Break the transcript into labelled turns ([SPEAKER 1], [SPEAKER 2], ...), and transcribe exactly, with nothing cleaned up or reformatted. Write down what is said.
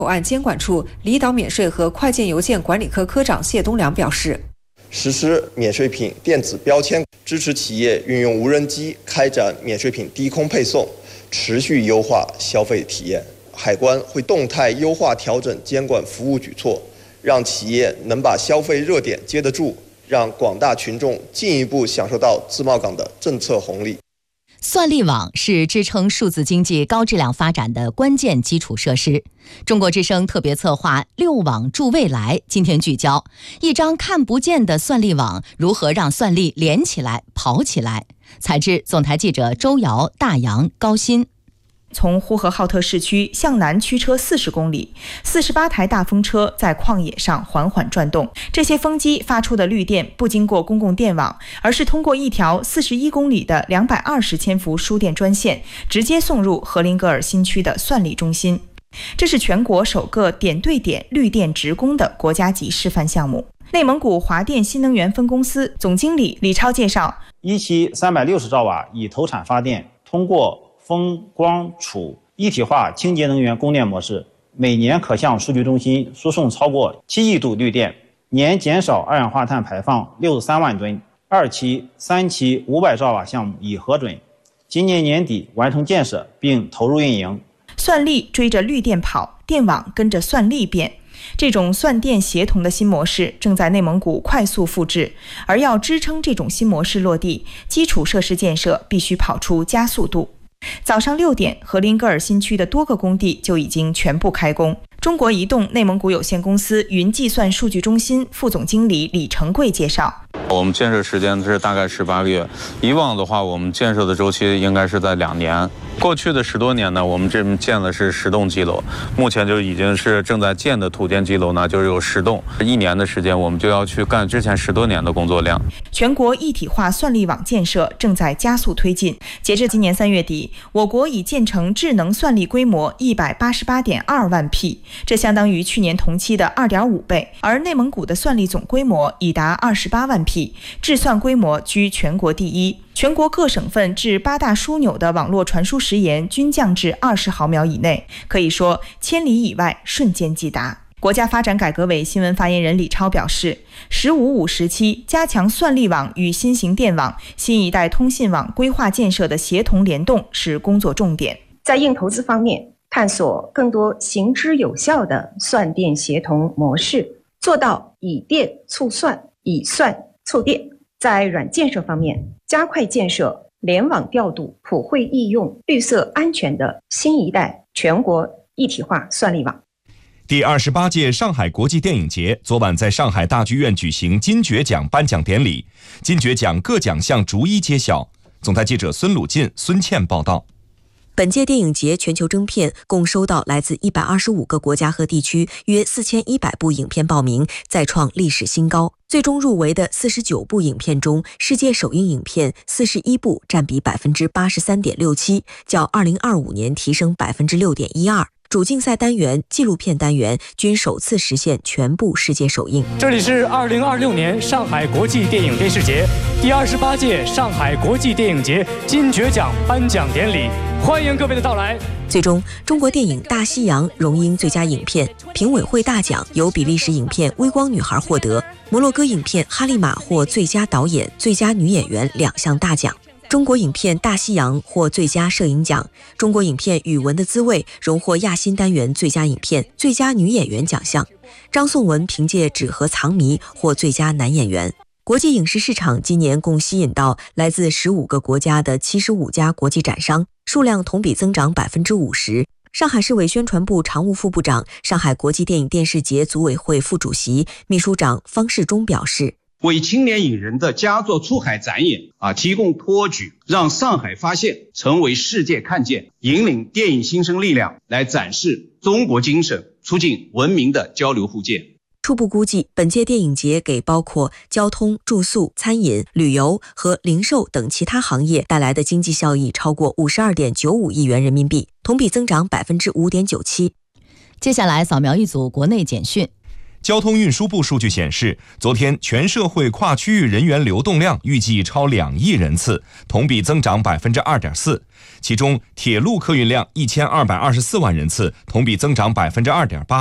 [SPEAKER 1] 口岸监管处离岛免税和快件邮件管理科科长谢东良表示，
[SPEAKER 2] 实施免税品电子标签，支持企业运用无人机开展免税品低空配送，持续优化消费体验。海关会动态优化调整监管服务举措，让企业能把消费热点接得住，让广大群众进一步享受到自贸港的政策红利。
[SPEAKER 3] 算力网是支撑数字经济高质量发展的关键基础设施。中国之声特别策划六网助未来，今天聚焦一张看不见的算力网如何让算力连起来跑起来。采制总台记者周瑶、大洋、高鑫。
[SPEAKER 4] 从呼和浩特市区向南驱车四十公里，四十八台大风车在旷野上缓缓转动。这些风机发出的绿电不经过公共电网，而是通过一条四十一公里的两百二十千伏输电专线，直接送入荷林格尔新区的算力中心。这是全国首个点对点绿电直供的国家级示范项目。内蒙古华电新能源分公司总经理李超介绍，
[SPEAKER 5] 一期三百六十兆瓦以投产发电，通过风光储一体化清洁能源供电模式，每年可向数据中心输送超过七亿度绿电，年减少二氧化碳排放六十三万吨。二期、三期五百兆瓦项目已核准，今年年底完成建设并投入运营。
[SPEAKER 4] 算力追着绿电跑，电网跟着算力变。这种算电协同的新模式正在内蒙古快速复制，而要支撑这种新模式落地，基础设施建设必须跑出加速度。早上六点，荷林格尔新区的多个工地就已经全部开工。中国移动内蒙古有限公司云计算数据中心副总经理李成贵介绍，
[SPEAKER 6] 我们建设时间是大概十八个月，以往的话我们建设的周期应该是在两年。过去的十多年呢，我们这建的是十栋基楼，目前就已经是正在建的土建基楼呢，就是有十栋，一年的时间我们就要去干之前十多年的工作量。
[SPEAKER 4] 全国一体化算力网建设正在加速推进，截至今年三月底，我国已建成智能算力规模一百八十八点二万 P， 这相当于去年同期的 二点五倍，而内蒙古的算力总规模已达二十八万 P， 智算规模居全国第一。全国各省份至八大枢纽的网络传输时延均降至二十毫秒以内，可以说千里以外瞬间即达。国家发展改革委新闻发言人李超表示，十五五时期加强算力网与新型电网、新一代通信网规划建设的协同联动是工作重点。
[SPEAKER 7] 在硬投资方面，探索更多行之有效的算电协同模式，做到以电促算，以算促电。在软建设方面，加快建设联网调度、普惠易用、绿色安全的新一代全国一体化算力网。
[SPEAKER 8] 第二十八届上海国际电影节昨晚在上海大剧院举行金爵奖颁奖典礼，金爵奖各奖项逐一揭晓。总台记者孙鲁进、孙倩报道。
[SPEAKER 9] 本届电影节全球征片共收到来自一百二十五个国家和地区约四千一百部影片报名，再创历史新高。最终入围的四十九部影片中，世界首映影片四十一部，占比 百分之八十三点六七， 较二零二五年提升 百分之六点一二。主竞赛单元、纪录片单元均首次实现全部世界首映。
[SPEAKER 10] 这里是二零二六年上海国际电影电视节第二十八届上海国际电影节金爵奖颁奖典礼，欢迎各位的到来。
[SPEAKER 9] 最终，中国电影《大西洋》荣膺最佳影片，评委会大奖由比利时影片《微光女孩》获得，摩洛哥影片《哈利玛》获最佳导演、最佳女演员两项大奖。中国影片《大西洋》获最佳摄影奖，中国影片《语文的滋味》荣获亚新单元最佳影片、最佳女演员奖项。张颂文凭借《纸盒藏谜》获最佳男演员。国际影视市场今年共吸引到来自十五个国家的七十五家国际展商，数量同比增长 百分之五十。上海市委宣传部常务副部长、上海国际电影电视节组委会副主席、秘书长方世忠表示，
[SPEAKER 11] 为青年影人的佳作出海展演啊提供托举，让上海发现成为世界看见，引领电影新生力量来展示中国精神，促进文明的交流互鉴。
[SPEAKER 9] 初步估计，本届电影节给包括交通、住宿、餐饮、旅游和零售等其他行业带来的经济效益超过 五十二点九五亿元人民币，同比增长 百分之五点九七。
[SPEAKER 3] 接下来扫描一组国内简讯。
[SPEAKER 8] 交通运输部数据显示，昨天全社会跨区域人员流动量预计超两亿人次，同比增长百分之二点四。其中，铁路客运量一千二百二十四万人次，同比增长百分之二点八。